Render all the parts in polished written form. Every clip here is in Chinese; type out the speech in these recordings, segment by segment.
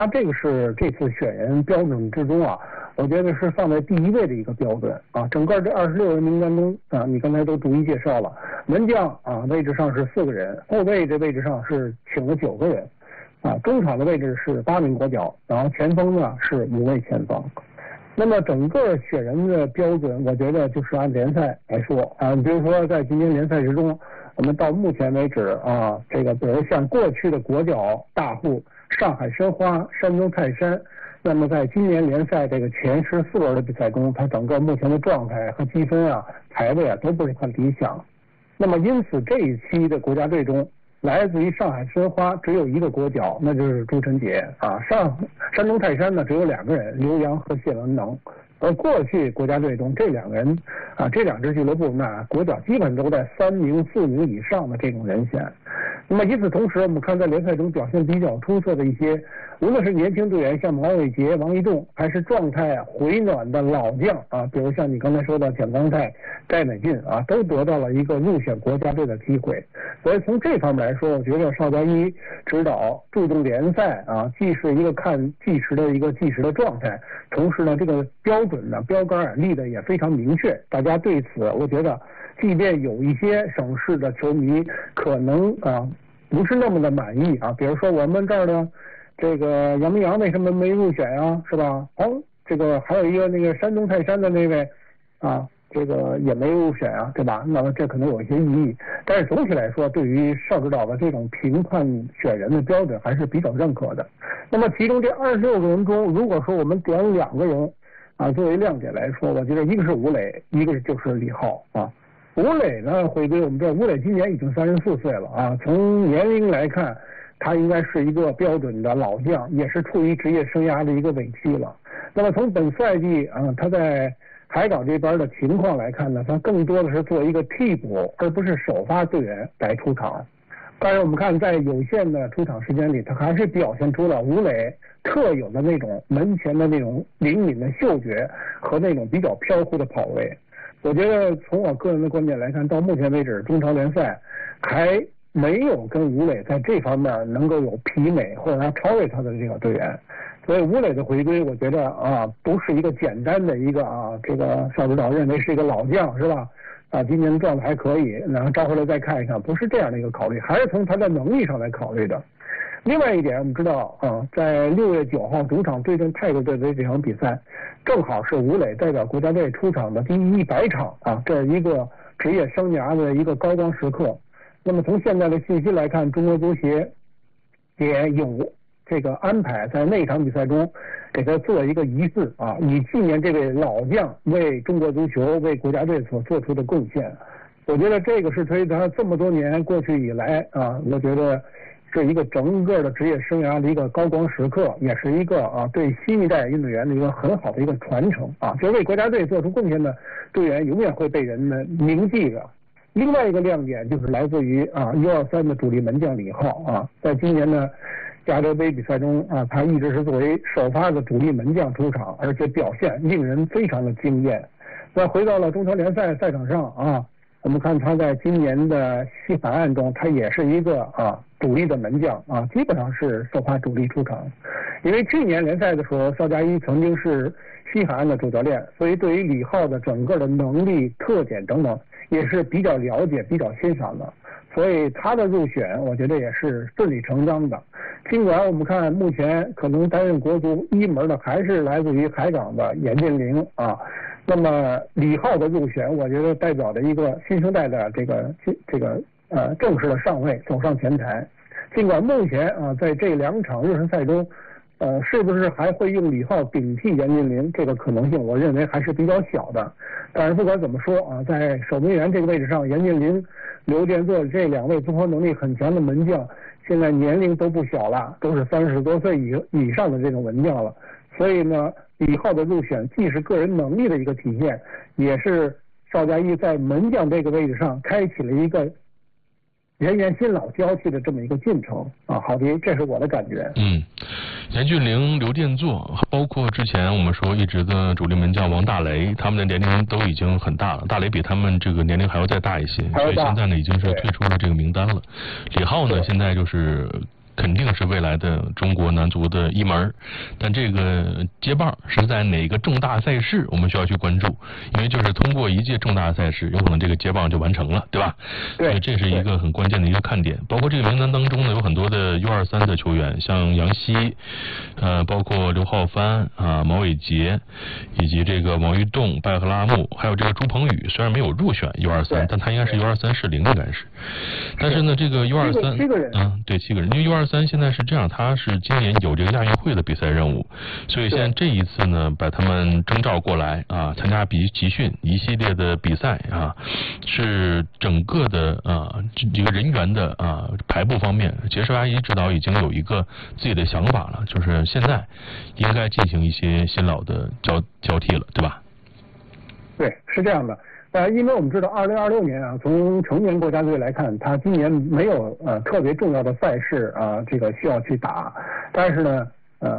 他这个是这次选人标准之中啊，我觉得是放在第一位的一个标准啊。整个这26人名单中啊，你刚才都逐一介绍了，门将啊位置上是4个人，后卫这位置上是请了9个人，啊，中场的位置是8名国脚，然后前锋呢是5位前锋。那么整个选人的标准，我觉得就是按联赛来说啊，比如说在今年联赛之中，我们到目前为止啊，这个比如像过去的国脚大户上海申花、山东泰山，那么在今年联赛这个前14轮的比赛中，它整个目前的状态和积分啊、排位啊都不是很理想。那么因此这一期的国家队中，来自于上海申花只有1个国脚，那就是朱晨杰啊。山东泰山呢只有2个人，刘洋和谢文能。而过去国家队中这2个人啊，这2支俱乐部那国脚基本都在3名、4名以上的这种人选。那么与此同时，我们看在联赛中表现比较出色的一些，无论是年轻队员像毛伟杰、王一仲，还是状态回暖的老将啊，比如像你刚才说的蒋刚泰、戴乃俊啊，都得到了一个入选国家队的机会。所以从这方面来说，我觉得邵佳一指导注重联赛啊，既是一个看计时的状态，同时呢，这个标准呢标杆立的也非常明确。大家对此，我觉得，即便有一些省市的球迷可能啊不是那么的满意啊，比如说我们这儿的这个杨明洋为什么没入选啊，是吧？这个还有一个那个山东泰山的那位啊，这个也没入选啊，对吧？那么这可能有一些异议，但是总体来说，对于邵指导的这种评判选人的标准还是比较认可的。那么其中这26个人中，如果说我们点2个人啊作为亮点来说，我觉得一个是吴磊，一个就是李浩啊。吴磊呢回归，我们知道吴磊今年已经34岁了啊，从年龄来看，他应该是一个标准的老将，也是处于职业生涯的一个尾期了。那么从本赛季啊，他在海港这边的情况来看呢，他更多的是做一个替补，而不是首发队员来出场。当然我们看在有限的出场时间里，他还是表现出了吴磊特有的那种门前的那种灵敏的嗅觉和那种比较飘忽的跑位。我觉得从我个人的观点来看，到目前为止中超联赛还没有跟吴磊在这方面能够有媲美或者说超越他的这个队员。所以吴磊的回归，我觉得啊，不是一个简单的一个啊，这个邵指导认为是一个老将是吧？啊，今年的状态还可以，然后招回来再看一看，不是这样的一个考虑，还是从他的能力上来考虑的。另外一点，我们知道啊，在6月9号主场对阵泰国队的这场比赛，正好是吴磊代表国家队出场的第100场啊，这是一个职业生涯的一个高光时刻。那么从现在的信息来看，中国足协也有这个安排在那场比赛中给他做一个仪式啊，以纪念这位老将为中国足球、为国家队所做出的贡献。我觉得这个是对他这么多年过去以来啊，我觉得是一个整个的职业生涯的一个高光时刻，也是一个啊对新一代运动员的一个很好的一个传承啊，就为国家队做出贡献的队员永远会被人们铭记着。另外一个亮点就是来自于啊U23的主力门将李浩啊，在今年的亚洲杯比赛中啊，他一直是作为首发的主力门将出场，而且表现令人非常的惊艳。那回到了中超联赛赛场上啊，我们看他在今年的西海岸中，他也是一个啊主力的门将啊，基本上是首发主力出场。因为去年联赛的时候，邵佳一曾经是西海岸的主教练，所以对于李浩的整个的能力、特点等等也是比较了解、比较欣赏的。所以他的入选，我觉得也是顺理成章的。尽管我们看目前可能担任国足1门的还是来自于海港的严俊凌啊，那么李浩的入选，我觉得代表着一个新生代的这个正式的上位，走上前台。尽管目前啊在这2场热身赛中，是不是还会用李浩顶替严俊凌，这个可能性我认为还是比较小的。但是不管怎么说啊，在守门员这个位置上，严俊凌、刘殿座这2位综合能力很强的门将，现在年龄都不小了，都是30多岁以上的这种门将了。所以呢，李浩的入选既是个人能力的一个体现，也是邵佳一在门将这个位置上开启了一个人员新老交替的这么一个进程啊。好的，这是我的感觉。 严俊凌、刘殿座，包括之前我们说一直的主力门将王大雷，他们的年龄都已经很大了，大雷比他们这个年龄还要再大一些，所以现在呢已经是退出了这个名单了。李浩呢现在就是肯定是未来的中国男足的一门，但这个接棒是在哪个重大赛事，我们需要去关注，因为就是通过一届重大赛事，有可能这个接棒就完成了，对吧？ 对， 所以这是一个很关键的一个看点。包括这个名单当中呢，有很多的U23的球员，像杨希，包括刘浩帆啊、毛伟杰，以及这个王玉栋、拜赫拉木，还有这个朱鹏宇，虽然没有入选 U23，但他应该是 U23适龄，应该是。但是呢，这个 U23， 七个人啊，对，7个人，因为 U23现在是这样，他是今年有这个亚运会的比赛任务，所以现在这一次呢，把他们征召过来啊，参加集训一系列的比赛啊，是整个的这个人员的排布方面，其实邵佳一指导已经有一个自己的想法了，就是现在应该进行一些新老的交替了，对吧？ 对，是这样的。因为我们知道2026年啊，从成年国家队来看，他今年没有特别重要的赛事啊，这个需要去打。但是呢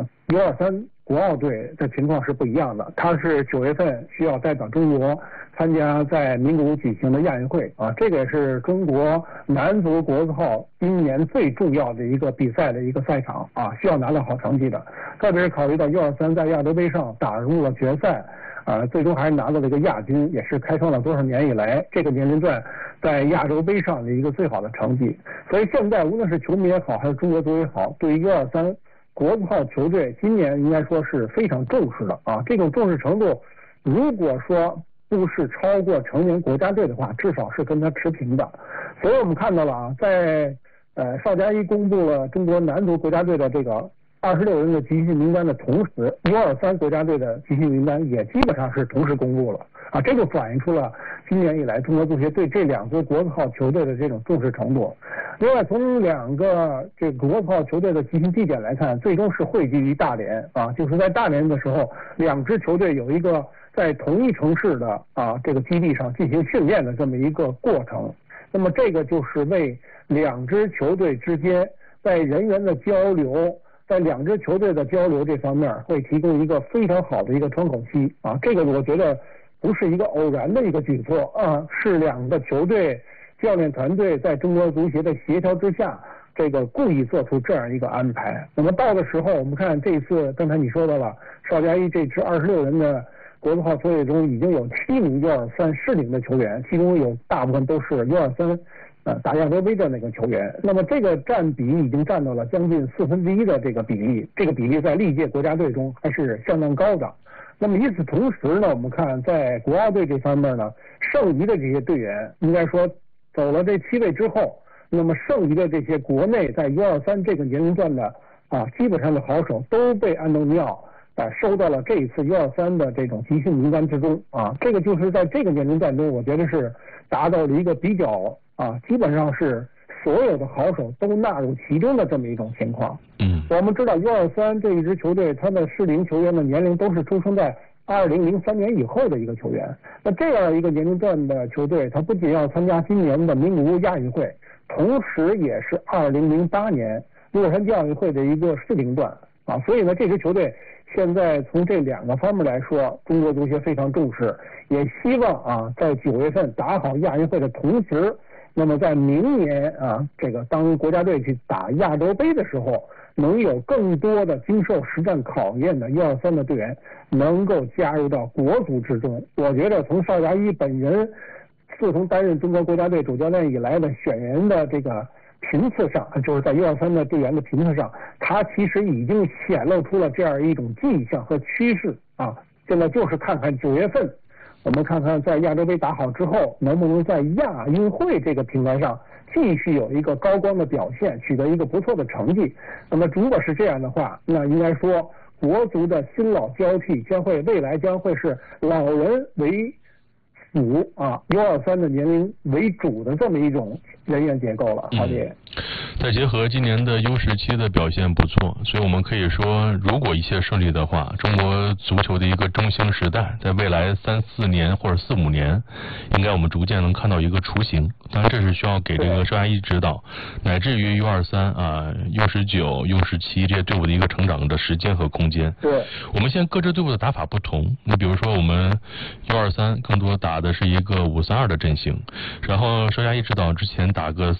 ，U23国奥队的情况是不一样的，他是9月份需要代表中国参加在名古屋举行的亚运会啊，这个也是中国男足国字号今年最重要的一个比赛的一个赛场啊，需要拿到好成绩的。特别是考虑到U23在亚洲杯上打入了决赛。最终还是拿到了一个亚军，也是开创了多少年以来这个年龄段在亚洲杯上的一个最好的成绩。所以现在无论是球迷也好，还是中国足也好，对于U23国字号球队今年应该说是非常重视的啊。这种重视程度，如果说不是超过成年国家队的话，至少是跟他持平的。所以我们看到了啊，在邵佳一公布了中国男足国家队的这个26人的集训名单的同时 ，U23国家队的集训名单也基本上是同时公布了啊，这就反映出了今年以来中国足协对这2支国字号球队的这种重视程度。另外，从2个这个国字号球队的集训地点来看，最终是汇聚于大连啊，就是在大连的时候，2支球队有一个在同一城市的这个基地上进行训练的这么一个过程。那么这个就是为2支球队之间在人员的交流。在2支球队的交流这方面会提供一个非常好的一个窗口期啊，这个我觉得不是一个偶然的一个举措啊，是2个球队教练团队在中国足协的协调之下，这个故意做出这样一个安排。那么到的时候，我们看这次刚才你说到了邵佳一这支26人的国字号球队中，已经有7名U23适龄的球员，其中有大部分都是U23。打亚洲杯的那个球员，那么这个占比已经占到了将近1/4的这个比例，这个比例在历届国家队中还是相当高的。那么与此同时呢，我们看在国奥队这方面呢，剩余的这些队员，应该说走了这7位之后，那么剩余的这些国内在U23这个年龄段的基本上的好手都被安东尼奥收到了这一次U23的这种集训名单之中啊，这个就是在这个年龄段中，我觉得是达到了一个比较基本上是所有的好手都纳入其中的这么一种情况。我们知道 U23这一支球队，他的适龄球员的年龄都是出生在2003年以后的一个球员。那这样一个年龄段的球队，他不仅要参加今年的名古屋亚运会，同时也是2008年洛杉矶奥运会的一个适龄段所以呢，这支球队现在从这2个方面来说，中国足协非常重视，也希望在9月份打好亚运会的同时，那么在明年这个当国家队去打亚洲杯的时候，能有更多的经受实战考验的U23的队员能够加入到国足之中。我觉得从邵佳一本人自从担任中国国家队主教练以来的选人的这个频次上，就是在U23的队员的频次上，他其实已经显露出了这样一种迹象和趋势现在就是看看9月份，我们看看在亚洲杯打好之后，能不能在亚运会这个平台上继续有一个高光的表现，取得一个不错的成绩。那么如果是这样的话，那应该说国足的新老交替未来将会是老人为辅U23的年龄为主的这么一种人员结构了。好的。 再结合今年的U17的表现不错，所以我们可以说，如果一切顺利的话，中国足球的一个中兴时代，在未来3-4年或者4-5年，应该我们逐渐能看到一个雏形。当然，这是需要给这个邵佳一指导，乃至于U23U19、U17这些队伍的一个成长的时间和空间。 对， 我们现在各支队伍的打法不同，你比如说我们 U23更多打的是一个5-3-2的阵型，然后邵佳一指导之前打个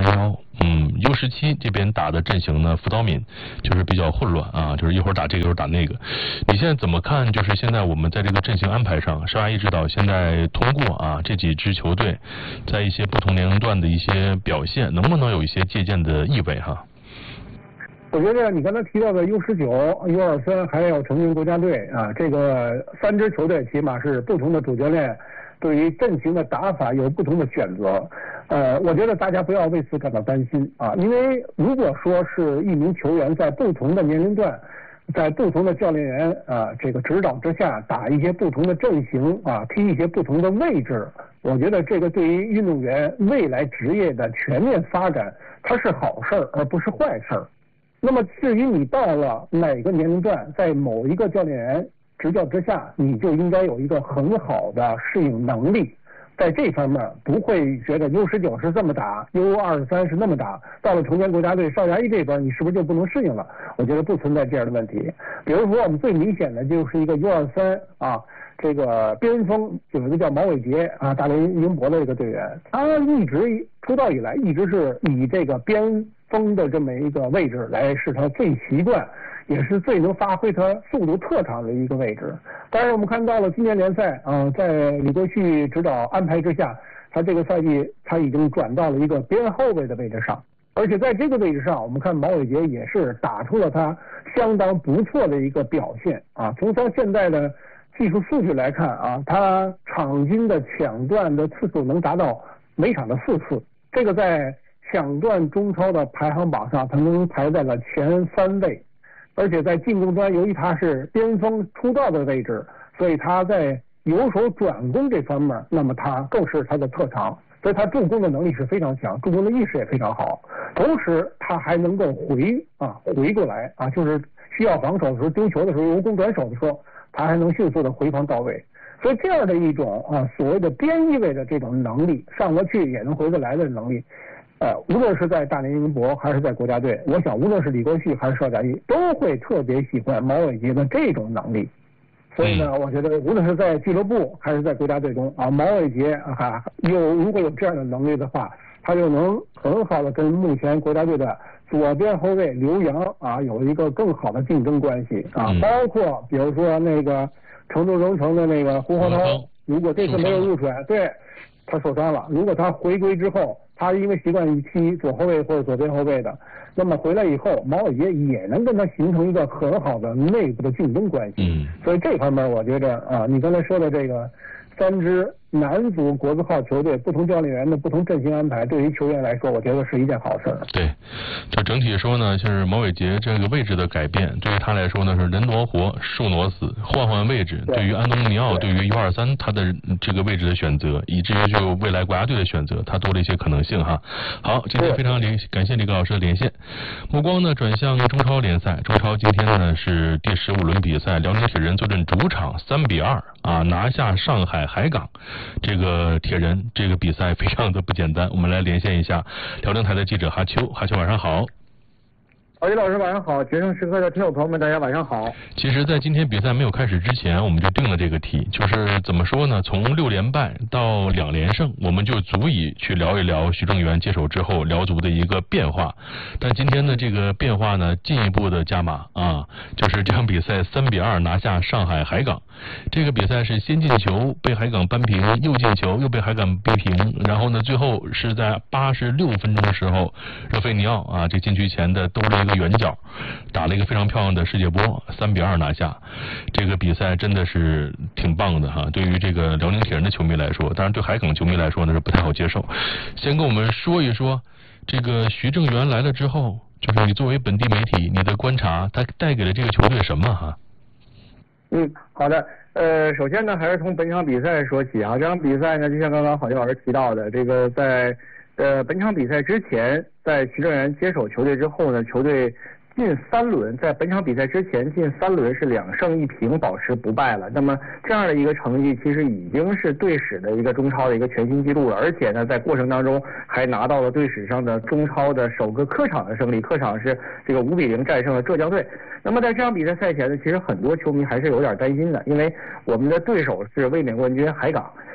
4-2-3-1，U17这边打的阵型呢，辅导敏就是比较混乱啊，就是一会儿打这个一会儿打那个。你现在怎么看？就是现在我们在这个阵型安排上，邵亚一指导现在通过啊这几支球队在一些不同年龄段的一些表现，能不能有一些借鉴的意味哈？ 我觉得你刚才提到的 U19、U23还有成员国家队啊，这个3支球队起码是不同的主教练对于阵型的打法有不同的选择。我觉得大家不要为此感到担心啊，因为如果说是一名球员在不同的年龄段，在不同的教练员这个指导之下打一些不同的阵型啊，踢一些不同的位置，我觉得这个对于运动员未来职业的全面发展，它是好事儿而不是坏事儿。那么至于你到了哪个年龄段，在某一个教练员执教之下，你就应该有一个很好的适应能力，在这方面不会觉得 U19是这么打， U23是那么打，到了成年国家队邵亚一这边你是不是就不能适应了？我觉得不存在这样的问题。比如说我们最明显的就是一个 U23啊，这个边锋有一个叫毛伟杰啊，大连英博的这个队员，他一直出道以来一直是以这个边锋的这么一个位置来是他最习惯也是最能发挥他速度特长的一个位置。当然我们看到了今年联赛在李国旭指导安排之下，他这个赛季他已经转到了一个边后卫的位置上，而且在这个位置上我们看毛伟杰也是打出了他相当不错的一个表现啊。从他现在的技术数据来看啊，他场均的抢断的次数能达到每场的4次，这个在抢断中超的排行榜上他能排在了前3位，而且在进攻端由于他是边锋出道的位置，所以他在由守转攻这方面那么他更是他的特长，所以他助攻的能力是非常强，助攻的意识也非常好，同时他还能够回过来啊，就是需要防守的时候丢球的时候由攻转守的时候他还能迅速的回防到位。所以这样的一种所谓的边翼位的这种能力，上得去也能回得来的能力，无论是在大连英博还是在国家队，我想无论是李国旭还是邵佳一都会特别喜欢毛伟杰的这种能力。所以呢，我觉得无论是在俱乐部还是在国家队中毛伟杰如果有这样的能力的话，他就能很好的跟目前国家队的左边后卫刘洋有一个更好的竞争关系包括比如说那个成都荣成的那个胡洪涛，如果这次没有入选，对，他受伤了，如果他回归之后，他因为习惯于踢左后卫或者左边后卫的，那么回来以后毛伟杰也能跟他形成一个很好的内部的竞争关系。所以这方面我觉得你刚才说的这个3支男足国字号球队不同教练员的不同阵型安排，对于球员来说我觉得是一件好事。 对，就整体说呢，就是毛伟杰这个位置的改变对于他来说呢是人挪活树挪死，换位置，对于安东尼奥对于U23他的这个位置的选择，以至于就未来国家队的选择，他多了一些可能性哈。好，今天非常感谢李高老师的连线。目光呢转向中超联赛，中超今天呢是第15轮比赛，辽宁铁人坐镇主场3-2拿下上海海港。这个铁人这个比赛非常的不简单，我们来连线一下辽宁台的记者哈秋晚上好。 郝宇老师晚上好，决胜时刻的听友朋友们大家晚上好。 其实在今天比赛没有开始之前，我们就定了这个题，就是怎么说呢，从6连败到2连胜，我们就足以去聊一聊徐正源接手之后辽足的一个变化。但今天的这个变化呢进一步的加码就是这场比赛3-2拿下上海海港。这个比赛是先进球被海港扳平，又进球又被海港逼平，然后呢最后是在86分钟的时候，热菲尼奥这禁区前的兜了一个圆角，打了一个非常漂亮的世界波，3-2拿下。这个比赛真的是挺棒的对于这个辽宁铁人的球迷来说，当然对海港球迷来说呢是不太好接受。先跟我们说一说这个徐正源来了之后，就是你作为本地媒体，你的观察他带给了这个球队什么好的，首先呢还是从本场比赛说起这场比赛呢就像刚刚郝宇老师提到的，这个在本场比赛之前，在徐正源接手球队之后呢，球队近3轮，在本场比赛之前近3轮是2胜1平保持不败了。那么这样的一个成绩其实已经是队史的一个中超的一个全新纪录了，而且呢在过程当中还拿到了队史上的中超的首个客场的胜利，客场是这个5-0战胜了浙江队。那么在这场比赛赛前呢，其实很多球迷还是有点担心的，因为我们的对手是卫冕冠军海港，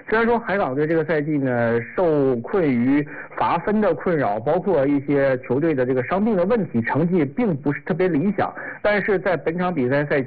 虽然说海港队这个赛季呢受困于罚分的困扰，包括一些球队的这个伤病的问题，成绩并不是特别理想，但是在本场比赛赛